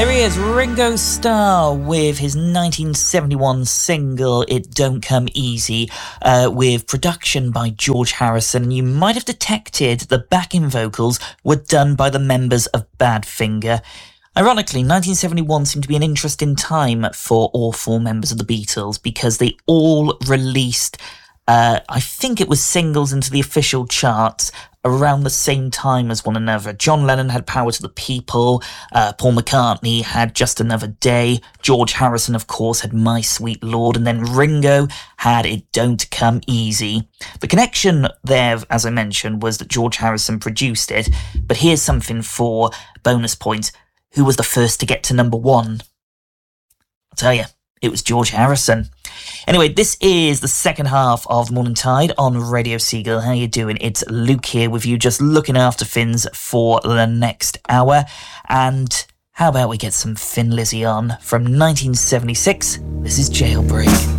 There he is, Ringo Starr, with his 1971 single It Don't Come Easy, with production by George Harrison. You might have detected the backing vocals were done by the members of Badfinger. Ironically, 1971 seemed to be an interesting time for all four members of the Beatles because they all released, I think it was singles into the official charts around the same time as one another. John Lennon had Power to the People, Paul McCartney had Just Another Day, George Harrison, of course, had My Sweet Lord, and then Ringo had It Don't Come Easy. The connection there, as I mentioned, was that George Harrison produced it, but here's something for bonus points. Who was the first to get to number one? I'll tell you, it was George Harrison. Anyway, this is the second half of The Morning Tide on Radio Seagull. How you doing? It's Luke here with you, just looking after Finns for the next hour. And how about we get some Thin Lizzy on from 1976? This is Jailbreak.